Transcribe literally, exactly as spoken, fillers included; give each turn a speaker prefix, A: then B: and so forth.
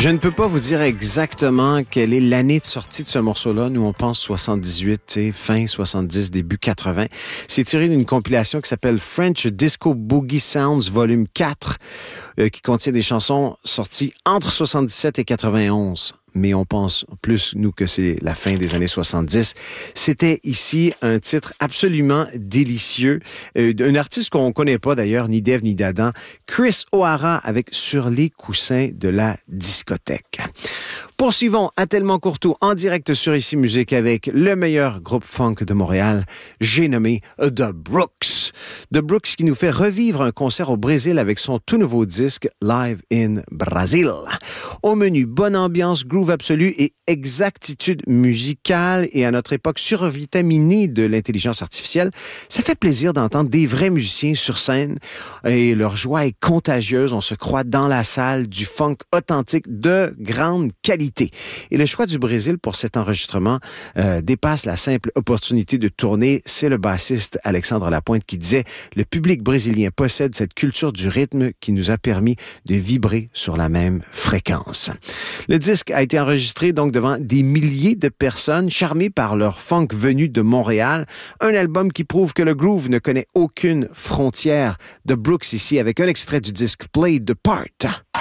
A: Je ne peux pas vous dire exactement quelle est l'année de sortie de ce morceau-là. Nous, on pense soixante-dix-huit, fin soixante-dix, début quatre-vingts. C'est tiré d'une compilation qui s'appelle French Disco Boogie Sounds Volume quatre, euh, qui contient des chansons sorties entre soixante-dix-sept et quatre-vingt-onze. Mais on pense plus, nous, que c'est la fin des années soixante-dix. C'était ici un titre absolument délicieux, euh, d'un artiste qu'on ne connaît pas d'ailleurs, ni d'Ève ni d'Adam, Chris O'Hara avec Sur les coussins de la discothèque. Poursuivons à Tellement Courtois en direct sur Ici Musique avec le meilleur groupe funk de Montréal, j'ai nommé The Brooks. The Brooks qui nous fait revivre un concert au Brésil avec son tout nouveau disque Live in Brazil. Au menu, bonne ambiance, groove absolu et exactitude musicale, et à notre époque survitaminée de l'intelligence artificielle, ça fait plaisir d'entendre des vrais musiciens sur scène et leur joie est contagieuse. On se croit dans la salle du funk authentique de grande qualité. Et le choix du Brésil pour cet enregistrement euh, dépasse la simple opportunité de tourner. C'est le bassiste Alexandre Lapointe qui disait « Le public brésilien possède cette culture du rythme qui nous a permis de vibrer sur la même fréquence. » Le disque a été enregistré donc devant des milliers de personnes charmées par leur funk venu de Montréal. Un album qui prouve que le groove ne connaît aucune frontière. The Brooks ici avec un extrait du disque Play the Part.